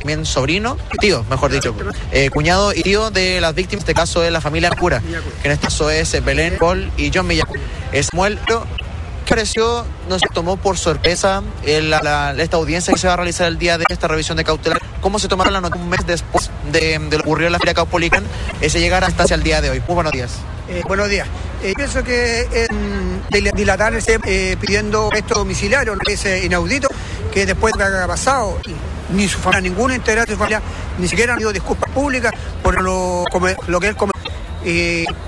también sobrino, tío, mejor dicho, cuñado y tío de las víctimas. En este caso es la familia Cura, que en este caso es Belén, Paul y John Millán. Samuel, ¿qué pareció? Nos tomó por sorpresa esta audiencia que se va a realizar el día de esta revisión de cautelar. ¿Cómo se tomaron la nota un mes después de lo que ocurrió en la Feria Caupolicán, ese llegar hasta el día de hoy? Muy buenos días. Buenos días. Pienso que dilatarse pidiendo esto domiciliario, lo que es inaudito, que después de lo que ha pasado, ni su familia, ningún integrante de su familia, ni siquiera han dado disculpas públicas por lo que él cometió.